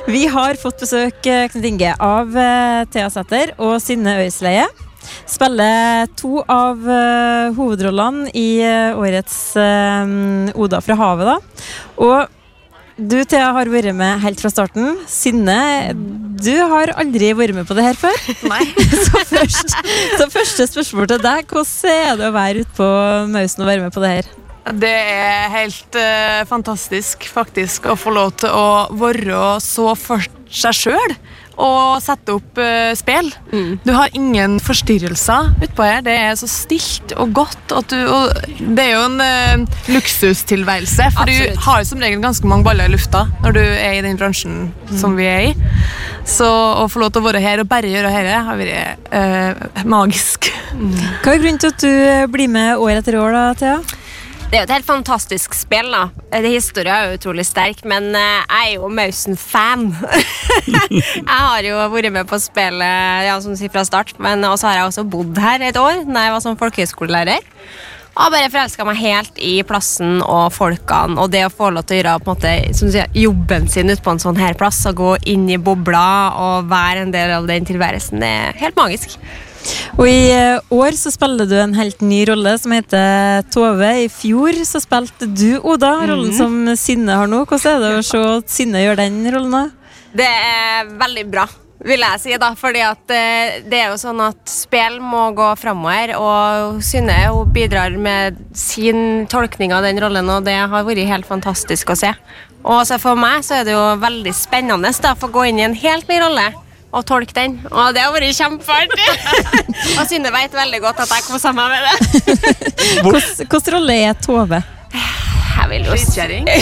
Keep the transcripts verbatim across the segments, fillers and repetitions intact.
Vi har fått besøk, Knut Inge, av uh, Thea Sæther og Synne Øysleie. Spiller to av uh, hovedrollene i uh, årets uh, Oda fra havet da. Og du, Thea, har vært med helt fra starten. Synne, du har aldri vært med på det her før. Nei. så, først, så første spørsmål til deg, hvordan er det å være ute på Mausen og være med på det her? Det er helt uh, fantastisk faktisk å få lov til å være så for seg selv og sette opp uh, spill. Mm. Du har ingen forstyrrelser utpå her. Det er så stilt og godt. At du, og det er jo en uh, luksustilværelse, for Absolutt. Du har jo som regel ganske mange baller i lufta når du er i den bransjen mm. som vi er i. Så å få lov til å være her og bare gjøre dette har vært uh, magisk. Mm. Hva er grunnen til at du blir med år etter år da, Thea? Det er jo et helt fantastisk spill da. Historien er jo utrolig sterk, men jeg er jo Mausen-fan. Jeg har jo vært med på spillet, ja, som du sier, fra start, men også har jeg også bodd her et år, når jeg var som folkehøyskolelærer. Og jeg bare forelsket meg helt i plassen og folkene, og det å få lov til å gjøre på en måte, som du sier, jobben sin ut på en sånn her plass, og gå inn i bobla og være en del av den tilværelsen, det er helt magisk. Og i år så spiller du en helt ny rolle som heter Tove. I fjor så spilte du Oda, rollen mm. som Synne har nå. Hvordan er det å se at Synne gjør den rollen da? Det er veldig bra, vil jeg si da, fordi at det er jo sånn at spill må gå fremover, og Synne hun bidrar med sin tolkning av den rollen, og det har vært helt fantastisk å se. Og så for meg så er det jo veldig spennende da, for å gå inn i en helt ny rolle og tolke den, og det har vært kjempeartig. Og Synne vet veldig godt at jeg koser meg med det. Hvordan rolle er Tove? Jeg vil jo Skittkjæring.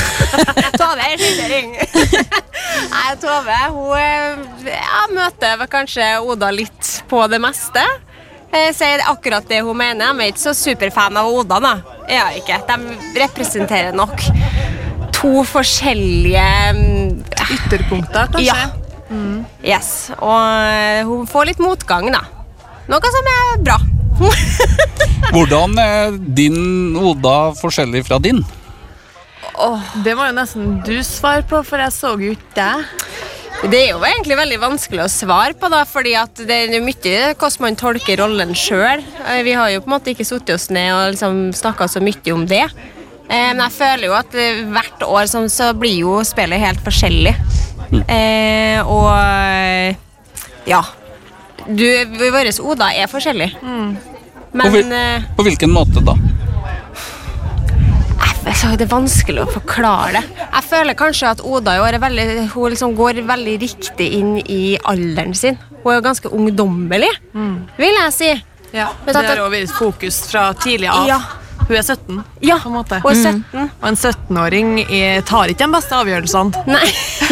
Tove er skittkjæring. Nei, Tove, hun ja, møter vel kanskje Oda litt på det meste. Jeg sier akkurat det hun mener. Jeg er ikke så superfan av Oda da. Jeg er ikke. De representerer nok to forskjellige ytterpunkter, kanskje. Ja. Mm. Yes, og hun får litt motgang da. Noe som er bra. Hvordan er din Oda forskjellig fra din? Oh, det må jo nesten du svare på, for jeg så jo ikke det. Det er jo egentlig veldig vanskelig å svare på da, fordi at det er mye hvordan man tolker rollen selv. Vi har jo på en måte ikke suttet oss ned og liksom snakket så mye om det. Men jeg føler jo at hvert år så, så blir jo spillet helt forskjellig. Mm. Eh, og ja du, våres Oda er forskjellig mm. Men på, hvil, på hvilken måte da? Jeg, det er vanskelig å forklare det. Jeg føler kanskje at Oda er veldig, hun liksom går veldig riktig inn i alderen sin. Hun er ganske ungdommelig mm. vil jeg si. Ja, det er jo vært fokus fra tidlig av. Ja. Hun er sytten, ja, på en måte. Hun er sytten. Mm. Og en sytten-åring tar ikke den beste avgjørelsene. Nei.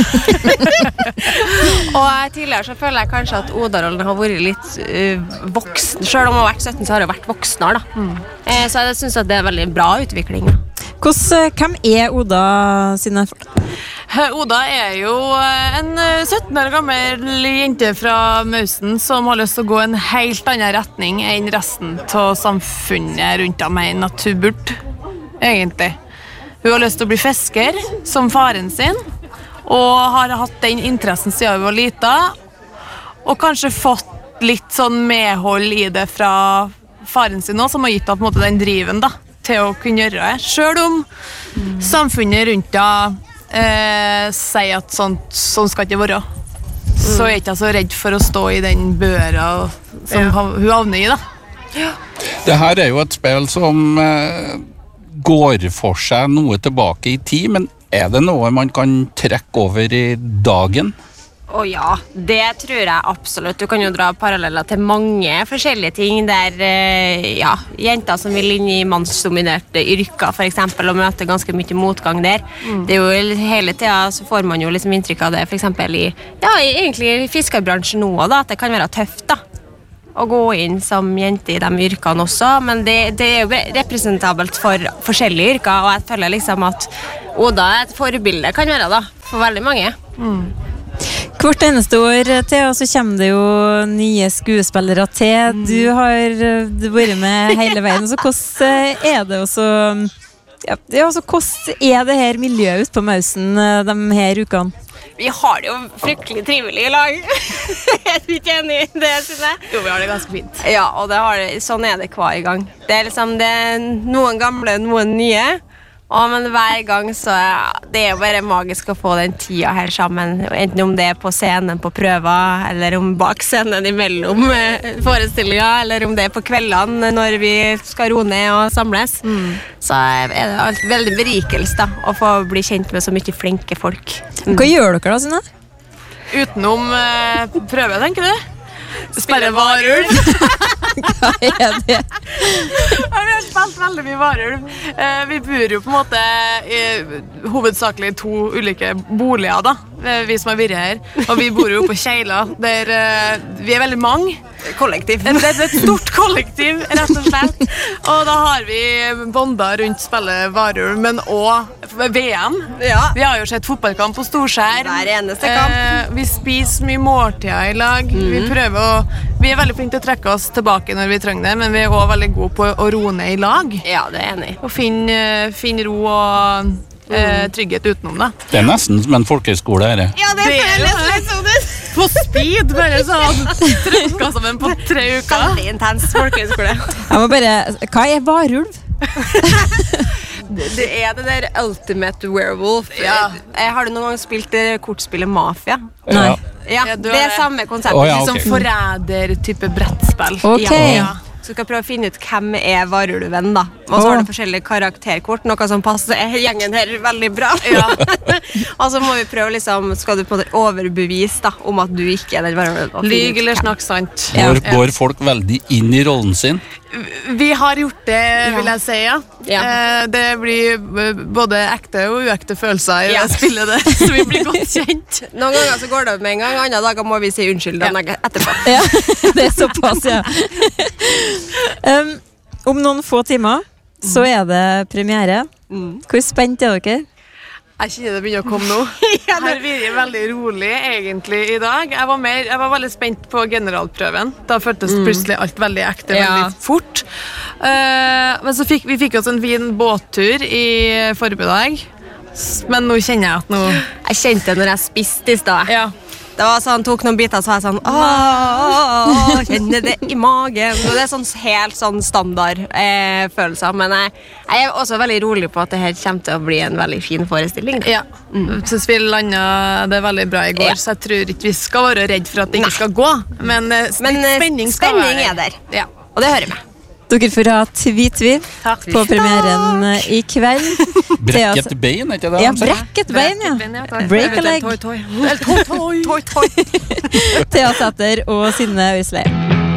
Og tidligere så føler jeg kanskje at Oda-rollen har vært litt uh, voksen. Selv om hun har vært sytten, så har hun vært voksnere da. Mm. Eh, så jeg synes at det er veldig bra utvikling. Hvordan, hvem er Oda sine folk? Oda er jo en sytten år gammel jente fra Mausen som har lyst til å gå en helt annen retning enn resten av samfunnet rundt av meg naturlig, egentlig. Hun har lyst til å bli fisker som faren sin, og har hatt den interessen siden hun var liten, og kanskje fått litt sånn medhold i det fra faren sin også, som har gitt henne på en måte den driven da, til å kunne gjøre det. Selv om mm. samfunnet rundt henne Eh, sier at sånt, sånn skal ikke være mm. så er jeg ikke så redd for å stå i den børa som ja. hun havner i da. Ja. Det her er jo et spill som eh, går for seg noe tilbake i tid, men er det noe man kan trekke over i dagen? Å ja, det tror jeg absolutt. Du kan jo dra paralleller til mange forskjellige ting der, ja, jenter som vil inn i mannsdominerte yrker for eksempel, og møte ganske mye motgang der. Mm. Det er jo hele tiden så får man jo liksom inntrykk av det, for eksempel i, ja, egentlig i fiskerbransjen nå da, at det kan være tøft da, å gå inn som jente i de yrkene også, men det, det er jo representabelt for forskjellige yrker, og jeg føler liksom at Oda er et forbilde kan være da, for veldig mange. Mm. Hvert eneste år til, og så kommer det jo nye skuespillere til. Du har vært med hele veien, så hvordan er det også, ja, altså, hvordan er det her miljøet ute på Mausen de her ukene? Vi har det jo fryktelig trivelig i lag. Er du ikke enig i det, Synne? Jo, vi har det ganske fint. Ja, og det har det, sånn er det hver gang. Det er liksom det er noen gamle, noen nye. Og, men hver gang så er det er jo bare magisk å få den tida her sammen. Enten om det er på scenen, på prøver, eller om bak scenen imellom eh, forestillinger, eller om det er på kveldene når vi skal roe ned og samles. Mm. Så er det alt veldig berikelse da, å få bli kjent med så mye flinke folk. Mm. Hva gjør dere da, Synne? Utenom eh, prøve, tenker du? Spille varulv. Hva er det? Ja, vi har spilt veldig mye varulv. Eh, vi bor jo på en måte i hovedsakelig to ulike boliger da, vi som har vært her. Og vi bor jo på Kjeila, der eh, vi er veldig mange. Kollektiv. Det er et stort kollektiv, rett og slett. Og da har vi bonda rundt spillet varulv, men også V M. Ja. Vi har jo sett fotballkamp på storskjerm. Hver eneste kamp. Eh, vi spiser mye måltider i lag. Mm. Vi prøver å Vi er veldig flinke til å trekke oss tilbake når vi trenger det, men vi er også veldig gode på å roe ned i lag. Ja, det er enig. Og finne, finne ro og eh, trygghet utenom det. Det er nesten som en folkehøyskole her. Ja, det, Det er føles jo litt sånn ut. På speed, bare sånn. Trykka sammen på tre uker. Veldig intens folkehøyskole. Jeg må bare Hva er varulv? Det er det der Ultimate Werewolf. Ja. Jeg har du noen gang spilt det kortspillet Mafia? Nei. Ja, Ja, du det er har- samme konsept. Å, ja, Litt ok. sånn forræder-type brettspill. Ok. Ja. Så skal prøve å finne ut hvem er varulven da. Og så har Åh. du forskjellige karakterkort, noe som passer gjengen her veldig bra. Ja. Og så må vi prøve liksom, skal du på en måte overbevise da, om at du ikke er den varulven. og finne ut Lyg eller hvem. snakk sant. Går, går folk veldig inn i rollen sin? Vi har gjort det, vil jeg si, ja. Ja. Eh, Det blir eh, både ekte og uekte følelser i Ja. det spillet der, så vi blir godt kjent. Noen ganger så går det opp med en gang, andre dager må vi si unnskyld Ja. den etterpå. Ja, det er såpass, ja. um, om noen få timer så er det premiere. Mm. Hvor spent er dere? Jeg kjenner det begynner å komme nå. Her blir det veldig rolig egentlig i dag. Jeg var, mer, jeg var veldig spent på generalprøven. Da føltes plutselig alt veldig ekte, Ja. veldig fort. Eh, men så fikk vi fikk oss en fin båttur i formiddag. S- Men nå kjenner jeg at nå Jeg kjente det når jeg spiste i sted. Ja. Det var sånn, tok noen biter, så var jeg sånn Åh, kjenner det i magen. Og det er sånn helt sånn standard eh, følelser. Men jeg, jeg er også veldig rolig på at det her kommer til å bli en veldig fin forestilling. Ja. Jeg synes vi landet det veldig bra i går, Ja. så jeg tror ikke vi skal være redd for at det ikke Nei. skal gå. Men, eh, litt Men eh, spenning, skal spenning være er der. Ja. Og det hører med. Dere får ha tvi-tvi Takk. på premieren eh, i kveld. Brekket bein, er ikke det? Ja, de sier? brekket bein, ja. Ben, ja, takk. Break a leg. Eventuelt toi, toi. Eller toi, toi. Toi, toi. Thea Sæther og Synne Øysleie.